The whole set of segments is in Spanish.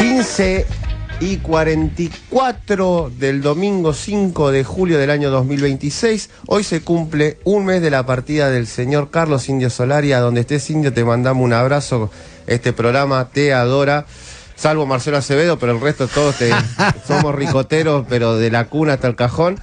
15:44 del domingo 5 de julio del año 2026. Hoy se cumple un mes de la partida del señor Carlos Indio Solari. A donde estés, Indio, te mandamos un abrazo. Este programa te adora, salvo Marcelo Acevedo, pero el resto todos somos ricoteros, pero de la cuna hasta el cajón.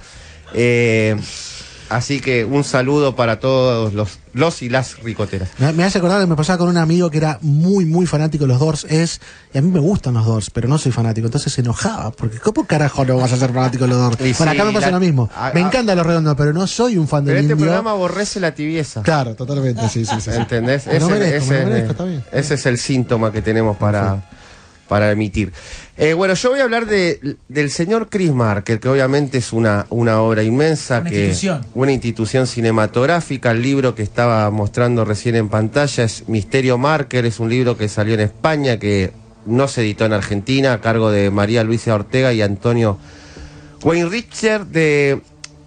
Así que un saludo para todos los y las ricoteras. Me hace acordar que me pasaba con un amigo que era muy fanático de los Doors. Y a mí me gustan los Doors, pero no soy fanático. Entonces se enojaba, porque ¿cómo carajo no vas a ser fanático de los Doors? Bueno, acá me pasa lo mismo. Me encanta Los Redondos, pero no soy un fan del Indio. Pero este programa aborrece la tibieza. Claro, totalmente, sí. ¿Entendés? Ese es el síntoma que tenemos para emitir. Bueno, yo voy a hablar del señor Chris Marker, que obviamente es una obra inmensa, una institución cinematográfica. El libro que estaba mostrando recién en pantalla es Misterio Marker, es un libro que salió en España, que no se editó en Argentina, a cargo de María Luisa Ortega y Antonio Weinrichter, de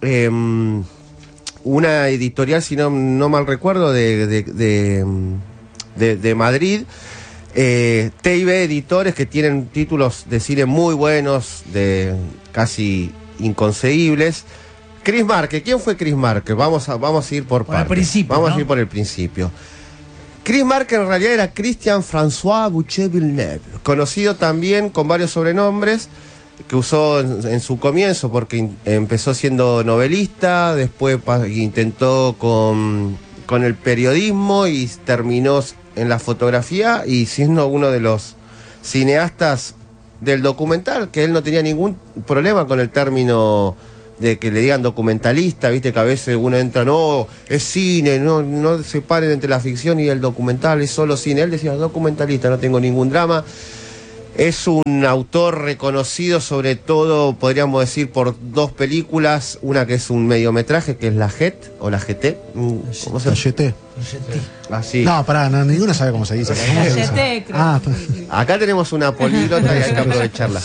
una editorial, si no mal recuerdo, de Madrid. TIB Editores, que tienen títulos de cine muy buenos, de casi inconcebibles. Chris Marker, ¿quién fue Chris Marker? Vamos a ir por partes. Vamos a ir por el principio. Chris Marker en realidad era Christian François Boucher-Villeneuve, conocido también con varios sobrenombres que usó en su comienzo, porque empezó siendo novelista, después intentó con el periodismo y terminó en la fotografía y siendo uno de los cineastas del documental, que él no tenía ningún problema con el término de que le digan documentalista. Viste que a veces uno entra, no, es cine, no separen entre la ficción y el documental, es solo cine. Él decía, documentalista, no tengo ningún drama. Es un autor reconocido sobre todo, podríamos decir, por dos películas. Una que es un mediometraje, que es La Jet, o La GT. ¿Cómo se llama? La GT. Así. No, pará, ninguna sabe cómo se dice. La GT, creo. Acá tenemos una políglota y hay que aprovecharla.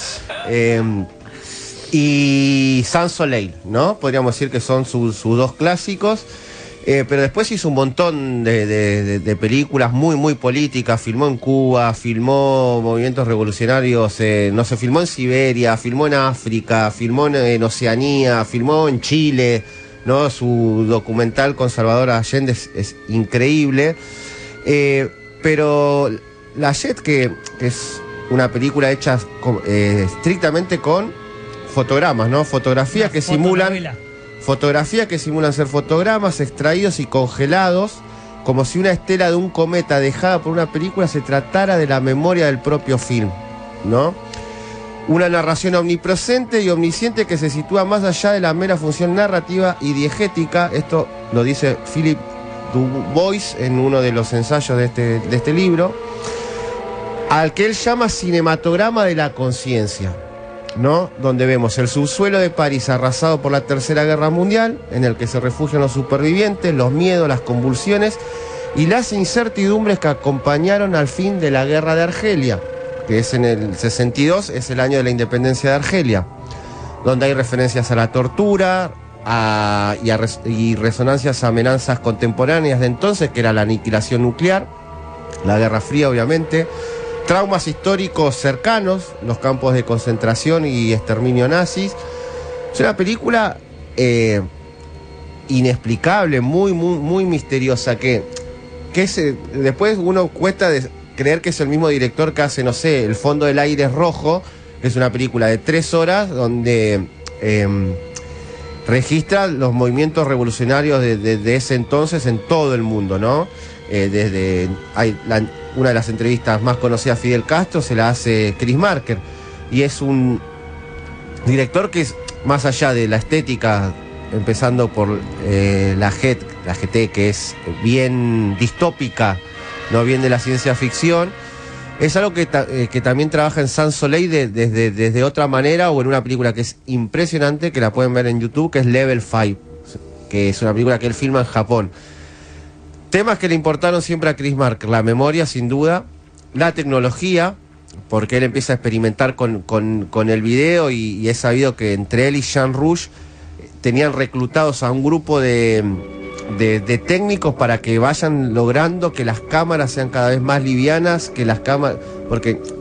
Y Sans Soleil, ¿no? Podríamos decir que son sus dos clásicos. Pero después hizo un montón de películas muy políticas. Filmó en Cuba, filmó movimientos revolucionarios, filmó en Siberia, filmó en África, filmó en Oceanía, filmó en Chile, ¿no? Su documental con Salvador Allende es increíble. Pero La Jet, que es una película hecha estrictamente con fotogramas, ¿no? Fotografías que simulan ser fotogramas extraídos y congelados, como si una estela de un cometa dejada por una película se tratara de la memoria del propio film, ¿no? Una narración omnipresente y omnisciente que se sitúa más allá de la mera función narrativa y diegética. Esto lo dice Philip Dubois en uno de los ensayos de este libro, al que él llama cinematograma de la conciencia, ¿no? Donde vemos el subsuelo de París arrasado por la Tercera Guerra Mundial, en el que se refugian los supervivientes, los miedos, las convulsiones y las incertidumbres que acompañaron al fin de la Guerra de Argelia, que es en el 62, es el año de la independencia de Argelia, donde hay referencias a la tortura y resonancias a amenazas contemporáneas de entonces, que era la aniquilación nuclear, la Guerra Fría, obviamente, traumas históricos cercanos, los campos de concentración y exterminio nazis. Es una película inexplicable, muy misteriosa, que después uno cuesta creer que es el mismo director que hace, no sé, El fondo del aire es rojo, que es una película de 3 horas donde registra los movimientos revolucionarios de ese entonces en todo el mundo, ¿no? Una de las entrevistas más conocidas a Fidel Castro se la hace Chris Marker, y es un director que es, más allá de la estética, empezando por la GT, que es bien distópica, no bien de la ciencia ficción, es algo que también trabaja en Sans Soleil desde otra manera, o en una película que es impresionante, que la pueden ver en YouTube, que es Level 5, que es una película que él filma en Japón. Temas que le importaron siempre a Chris Marker: la memoria, sin duda, la tecnología, porque él empieza a experimentar con el video, y es sabido que entre él y Jean Rouge tenían reclutados a un grupo de técnicos para que vayan logrando que las cámaras sean cada vez más livianas, que las cámaras, porque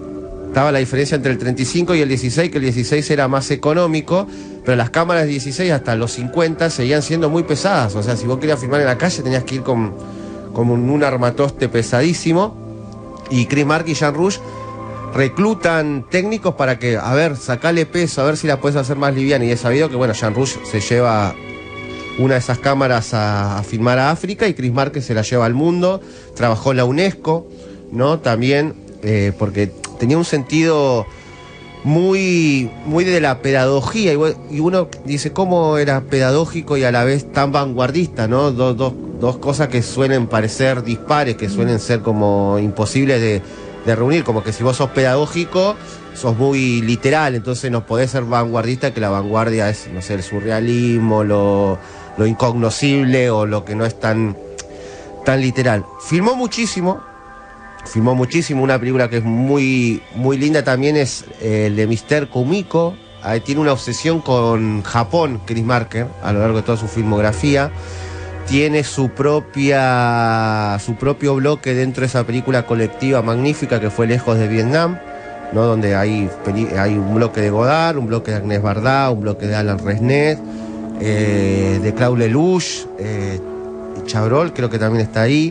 estaba la diferencia entre el 35 y el 16, que el 16 era más económico, pero las cámaras 16 hasta los 50 seguían siendo muy pesadas. O sea, si vos querías filmar en la calle tenías que ir con un armatoste pesadísimo. Y Chris Marker y Jean Rouge reclutan técnicos para que, a ver, sacale peso, a ver si la puedes hacer más liviana. Y he sabido que, bueno, Jean Rouge se lleva una de esas cámaras a filmar a África y Chris Marker se la lleva al mundo. Trabajó en la UNESCO, ¿no? También, porque tenía un sentido muy de la pedagogía. Y uno dice, ¿cómo era pedagógico y a la vez tan vanguardista, ¿no? Dos cosas que suelen parecer dispares, que suelen ser como imposibles de reunir. Como que si vos sos pedagógico, sos muy literal, entonces no podés ser vanguardista, que la vanguardia es, no sé, el surrealismo, lo incognoscible o lo que no es tan literal. Filmó muchísimo. Una película que es muy linda también es el de Mr. Kumiko. Tiene una obsesión con Japón, Chris Marker, a lo largo de toda su filmografía. Tiene su propio bloque dentro de esa película colectiva magnífica que fue Lejos de Vietnam, ¿no? Donde hay un bloque de Godard, un bloque de Agnès Varda, un bloque de Alain Resnais, de Claude Lelouch, Chabrol creo que también está ahí.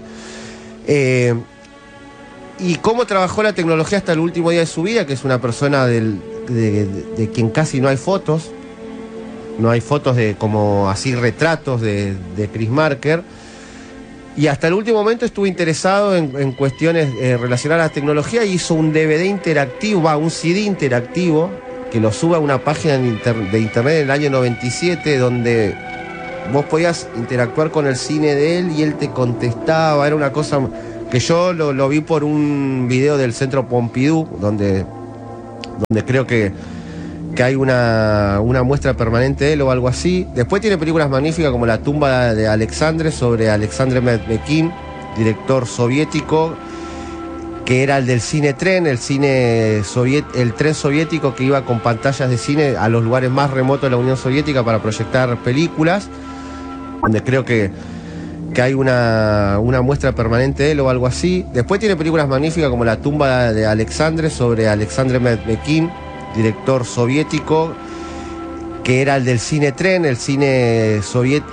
Y cómo trabajó la tecnología hasta el último día de su vida, que es una persona de quien casi no hay fotos. No hay fotos de como así retratos de Chris Marker. Y hasta el último momento estuvo interesado en cuestiones relacionadas a la tecnología y hizo un DVD interactivo, un CD interactivo, que lo sube a una página de internet en el año 97, donde vos podías interactuar con el cine de él y él te contestaba. Era una cosa que yo lo vi por un video del Centro Pompidou, donde creo que hay una muestra permanente de él o algo así. Después tiene películas magníficas como La tumba de Alexandre, sobre Alexandre Medvekin, director soviético, que era el del cine-tren, el tren soviético que iba con pantallas de cine a los lugares más remotos de la Unión Soviética para proyectar películas, donde creo que hay una muestra permanente de él o algo así. Después tiene películas magníficas como La tumba de Alexandre, sobre Alexandre Medvekin, director soviético, que era el del cine-tren, el